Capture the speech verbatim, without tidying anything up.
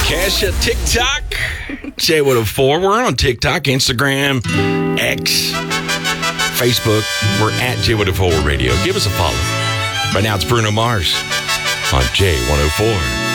Kesha, TikTok, J one oh four. We're on TikTok, Instagram, X, Facebook. We're at J one oh four Radio. Give us a follow. Right now, it's Bruno Mars on J one oh four.